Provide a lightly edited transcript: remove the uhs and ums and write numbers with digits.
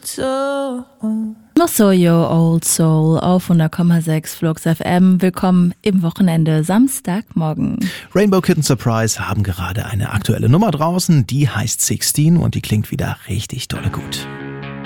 soul. Mosoyo Old Soul auf 100,6 Flux FM. Willkommen im Wochenende, Samstagmorgen. Rainbow Kitten Surprise haben gerade eine aktuelle Nummer draußen, die heißt 16 und die klingt wieder richtig dolle gut.